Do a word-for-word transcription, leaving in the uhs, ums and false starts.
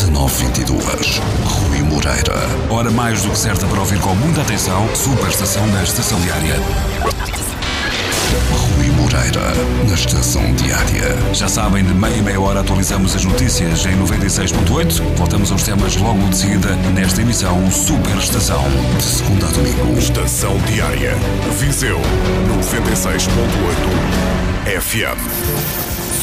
nove vinte e dois. Rui Moreira. Hora mais do que certa para ouvir com muita atenção. Super estação na estação diária. Rui Moreira, na estação diária. Já sabem, de meia e meia hora atualizamos as notícias em noventa e seis ponto oito. Voltamos aos temas logo de seguida nesta emissão Super Estação. De segunda a domingo. Estação diária. Viseu noventa e seis ponto oito F M.